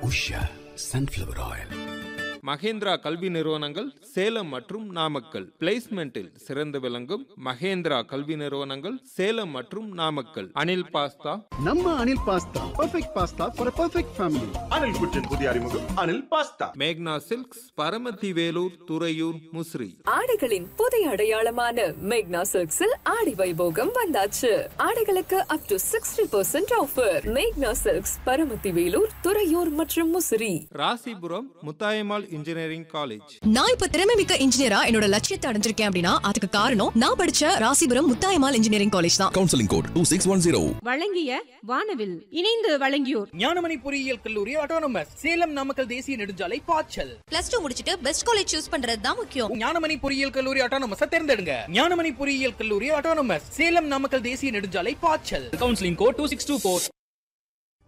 Usha sunflower oil. Mahindra கல்வி நிறுவனங்கள் சேலம் மற்றும் நாமக்கல். பிளேஸ்மெண்டில் சிறந்து விளங்கும் மகேந்திரா கல்வி நிறுவனங்கள் சேலம் மற்றும் நாமக்கல். அனில் பாஸ்தா, நம்ம Anil pasta, perfect pasta for perfect family. Anil குச்சின் புதிய அறிமுகம் அனில் பாஸ்தா. மேக்னா சில்க்ஸ், பரமத்தி வேலூர், துறையூர், முசிறி. ஆடைகளின் புதிய அடையாளமான மேக்னா சில்க்ஸில் ஆடி வைபோகம் வந்தாச்சு. ஆடைகளுக்கு அப் டு 60% ஆஃபர். மேக்னா சில்க்ஸ், பரமத்தி வேலூர், துறையூர் மற்றும் முசிறி. Rasipuram Muthayammal engineering college. நான் இப்ப திறமைமிக்க இன்ஜினியரா என்னோட லட்சியத்தை அடைஞ்சிருக்கேன் அப்படின்னா அதுக்கு காரணம் நான் படிச்ச ராசிபுரம் முத்தாயம்மாள் இன்ஜினியரிங் காலேஜ் தான். Counselling code 2610. வழங்கிய வானவில் இணைந்து வழங்கியோர் ஞானமணி பொறியியல் கல்லூரி ஆட்டோனமஸ் சேலம் நாமக்கல் தேசிய நெடுஞ்சாலை பாய்ச்சல். +2 முடிச்சிட்டு பெஸ்ட் காலேஜ் சூஸ் பண்றது தான் முக்கியம். ஞானமணி பொறியியல் கல்லூரி ஆட்டோனமஸ் தேர்ந்தெடுங்க. ஞானமணி பொறியியல் கல்லூரி ஆட்டோனமஸ் சேலம் நாமக்கல் தேசிய நெடுஞ்சாலை பாய்ச்சல். Counselling code 2624.